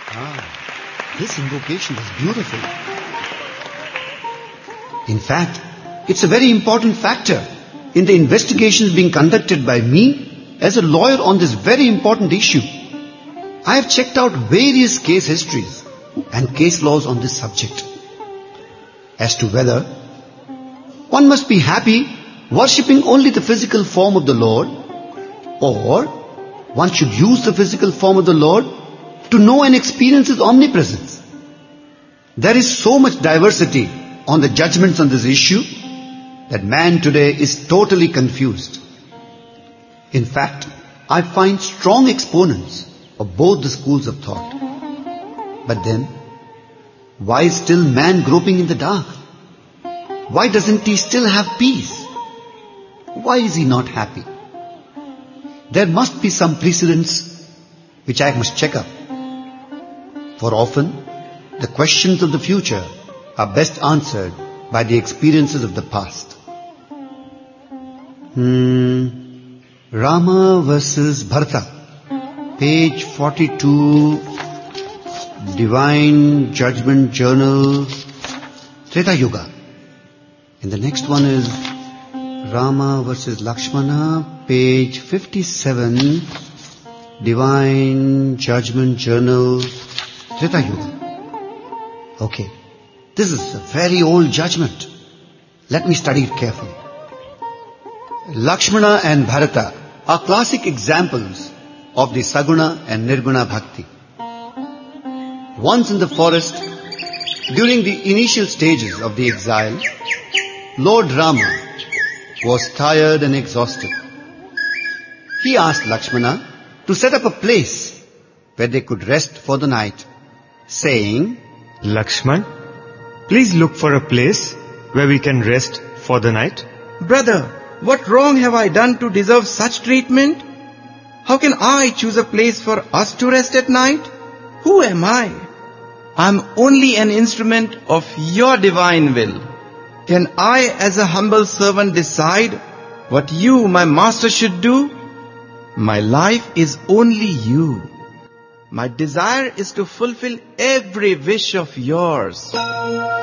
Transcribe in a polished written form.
This invocation was beautiful. In fact, it's a very important factor in the investigations being conducted by me as a lawyer on this very important issue. I have checked out various case histories and case laws on this subject as to whether one must be happy worshipping only the physical form of the Lord, or one should use the physical form of the Lord to know and experience His omnipresence. There is so much diversity on the judgments on this issue that man today is totally confused. In fact, I find strong exponents of both the schools of thought. But then, why is still man groping in the dark? Why doesn't he still have peace? Why is he not happy? There must be some precedents which I must check up. For often, the questions of the future are best answered by the experiences of the past. Rama versus Bharata, page 42, Divine Judgment Journal, Treta Yuga. And the next one is Rama versus Lakshmana, page 57, Divine Judgment Journal, Treta Yuga. Okay, this is a very old judgment. Let me study it carefully. Lakshmana and Bharata are classic examples of the Saguna and Nirguna Bhakti. Once in the forest, during the initial stages of the exile, Lord Rama was tired and exhausted. He asked Lakshmana to set up a place where they could rest for the night, saying, Lakshman, please look for a place where we can rest for the night. Brother, what wrong have I done to deserve such treatment? How can I choose a place for us to rest at night? Who am I? I am only an instrument of your divine will. Can I as a humble servant decide what you, my master, should do? My life is only you. My desire is to fulfill every wish of yours.